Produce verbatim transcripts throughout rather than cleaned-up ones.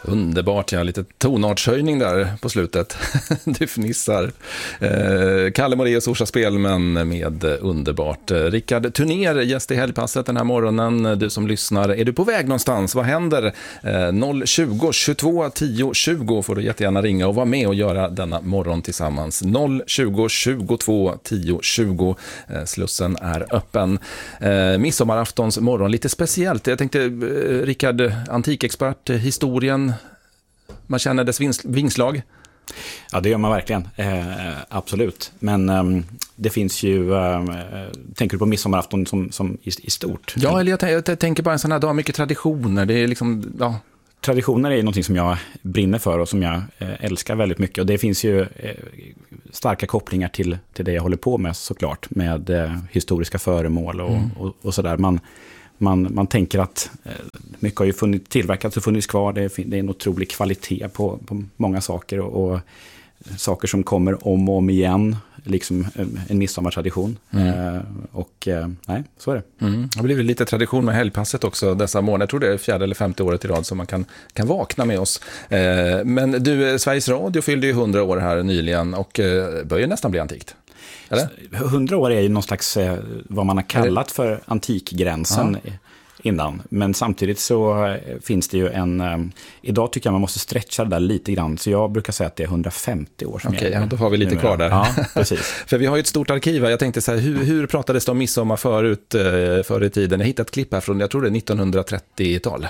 Underbart, ja. Lite tonartshöjning där på slutet. Du fnissar. Eh, Kalle Moraeus Orsa Spelmän med underbart. Rickard Turner, gäst i Helgpasset den här morgonen. Du som lyssnar, är du på väg någonstans? Vad händer? Eh, noll tjugo, tjugotvå, tio, tjugo får du jättegärna ringa och vara med och göra denna morgon tillsammans. noll tjugo, tjugotvå, tio, tjugo. Eh, slussen är öppen. Eh, midsommaraftons morgon, lite speciellt. Jag tänkte, eh, Rickard, antikexpert, historien, man känner dess vings- vingslag. Ja, det gör man verkligen. Eh, absolut. Men eh, det finns ju, eh, tänker du på midsommarafton som, som i, i stort? Ja, eller jag, t- jag tänker bara en sån här dag, mycket traditioner. Det är liksom, ja. Traditioner är något som jag brinner för och som jag eh, älskar väldigt mycket. Och det finns ju eh, starka kopplingar till, till det jag håller på med såklart. Med eh, historiska föremål och, mm. och, och sådär. Man Man, man tänker att eh, mycket har ju funnits, tillverkats och funnits kvar. Det är, det är en otrolig kvalitet på, på många saker och, och saker som kommer om och om igen. Liksom en midsommartradition. Mm. Eh, och eh, nej, så är det. Mm. Det har blivit lite tradition med helgpasset också dessa månader. Jag tror det är fjärde eller femte året i rad som man kan, kan vakna med oss. Eh, men du, Sveriges Radio fyllde ju hundra år här nyligen och eh, börjar nästan bli antikt. Eller? hundra år är ju någon slags eh, vad man har kallat för antikgränsen ja. innan. Men samtidigt så eh, finns det ju en... Eh, idag tycker jag man måste stretcha det där lite grann. Så jag brukar säga att det är hundrafemtio år som Okej, okay, ja, då har vi lite kvar där. Ja, precis. För vi har ju ett stort arkiv. Jag tänkte så här, hur, hur pratades det om midsommar förut, eh, förr i tiden? Jag hittade ett klipp här från, jag tror det är nittonhundratrettiotal.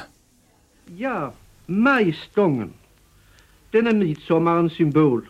Ja, majstången. Den är midsommarens symbol.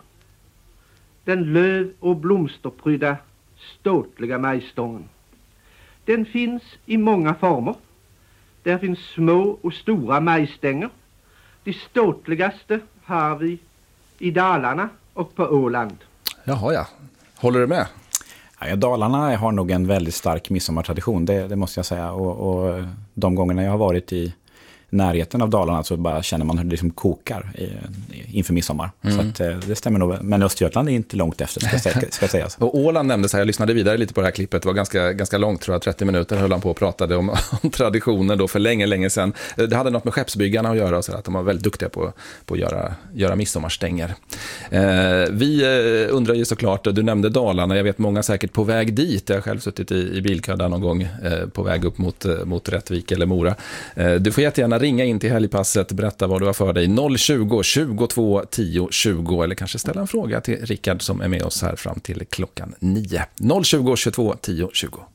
Den löv- och blomsterprydda ståtliga majstången. Den finns i många former. Där finns små och stora majstänger. De ståtligaste har vi i Dalarna och på Åland. Jaha, ja. Håller du med? Ja, Dalarna har nog en väldigt stark midsommartradition, det, det måste jag säga. Och, och de gångerna jag har varit i närheten av Dalarna så bara känner man hur det liksom kokar i, inför midsommar. Mm. Så att, det stämmer nog. Men Östergötland är inte långt efter, ska, ska, ska sägas. Och Åland nämndes här, jag lyssnade vidare lite på det här klippet. Det var ganska, ganska långt, tror jag, trettio minuter höll han på och pratade om, om traditioner då för länge, länge sedan. Det hade något med skeppsbyggarna att göra och så att de var väldigt duktiga på, på att göra, göra midsommarstänger. Eh, vi eh, undrar ju såklart, du nämnde Dalarna, jag vet många säkert på väg dit. Jag har själv suttit i, i bilkö någon gång eh, på väg upp mot, mot Rättvik eller Mora. Eh, du får jättegärna ringa in till helgpasset, berätta vad du har för dig. noll tjugo, tjugotvå, tio, tjugo eller kanske ställa en fråga till Rickard som är med oss här fram till klockan nio. noll tjugo, tjugotvå, tio, tjugo.